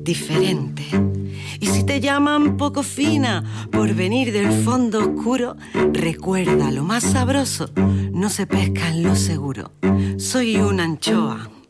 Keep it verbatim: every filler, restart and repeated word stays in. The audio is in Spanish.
diferente. Y si te llaman poco fina por venir del fondo oscuro, recuerda, lo más sabroso no se pesca en lo seguro. Soy una anchoa